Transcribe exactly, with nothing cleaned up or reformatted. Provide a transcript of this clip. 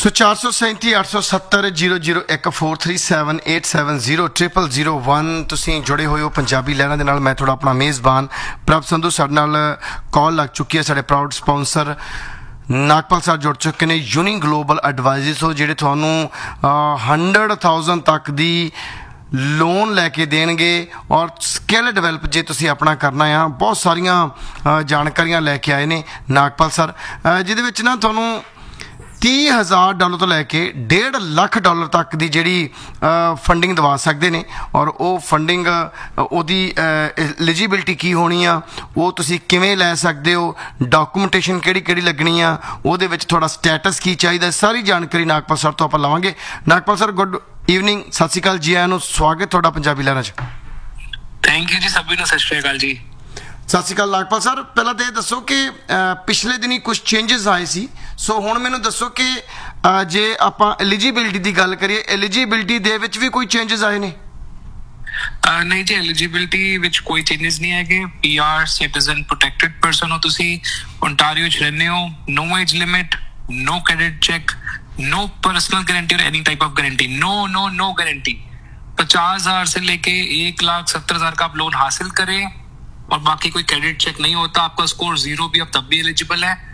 सो चार सौ सैंती अठ सौ सत्तर जीरो जीरो एक four three seven eight seven zero triple zero one तुसीं जुड़े हुए हो पंजाबी लहरां दे नाल। मैं थोड़ा अपना मेज़बान प्रभ संधू, साडे नाल कॉल लग चुकी है। साडे प्राउड स्पॉन्सर नागपाल सर जुड़ चुके हैं। यूनी ग्लोबल एडवाइजर्स हो जिहड़े तुहानूं हंड्रड थाउजेंड तक दी लोन लैके देणगे और स्किल डिवेलप जे तुसीं अपना करना है। बहुत सारियां जानकारियां लैके आए ने नागपाल सर, जिहदे विच ना तुहानूं तीह हज़ार डॉलर तो लैके डेढ़ लख डॉलर तक की जी फंडिंग दवा सकते हैं। और वो फंडिंग ओदी एलिजिबिलिटी की होनी आ, वो तुसी किवें लै सकते हो, डॉक्यूमेंटेशन किहड़ी किहड़ी लगनी आ, उहदे विच थोड़ा स्टैटस की चाहिए, सारी जानकारी नागपाल सर तो आपां लवांगे। नागपाल सर गुड ईवनिंग, सत श्री अकाल जी आयां नूं, स्वागत तुहाडा पंजाबी लहरां च। थैंक यू जी, सभी नूं सत श्री अकाल जी। सत श्री अकाल नागपाल सर, पहला तो ये दसो कि पिछले दिनी कुछ चेंजेस आए सी, सो हुण मैनू दसो कि जे आपां एलिजिबिलिटी की गल करिए, एलिजिबिलिटी दे विच भी कोई चेंजेस आए ने? Uh, नहीं जी, एलिजिबिलिटी विच कोई चेंजेस नहीं है कि पीआर सिटीजन प्रोटेक्टेड पर्सन हो, तुसी ओंटारियो च रहने हो, no age limit, no credit check, no personal guarantee और any type of guarantee, no no no guarantee. पचास हजार से लेके एक लाख सत्तर हजार का आप लोन हासिल करें और बाकी कोई क्रेडिट चेक नहीं होता, आपका स्कोर जीरो भी अब तब भी एलिजिबल है।